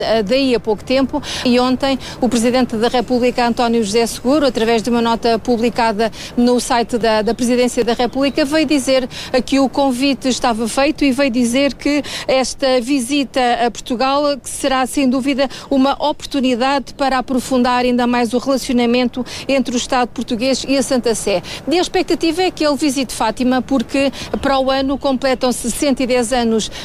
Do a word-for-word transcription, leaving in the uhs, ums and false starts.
daí a pouco tempo, e ontem o Presidente da República, António José Seguro, através de uma nota publicada no site da, da Presidência da República, veio dizer que o convite estava feito e veio dizer que esta visita a Portugal que será sem dúvida uma oportunidade para aprofundar ainda mais o relacionamento entre o Estado português e a Santa Sé. E a expectativa é que ele visite Fátima, porque para o ano completam-se cento e dez anos